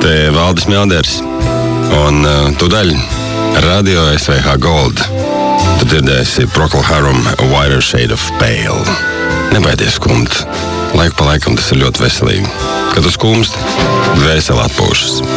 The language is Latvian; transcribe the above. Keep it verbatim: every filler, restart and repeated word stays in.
Te Valdis Mjalders. Un uh, tūdaļ Radio S V H Gold. Tu dzirdēsi Procol Harum A Whiter Shade of Pale. Nebaidies skumt. Laiku pa laikam tas ir ļoti veselīgi. Kad tu skumst, dvēseli atpūšas.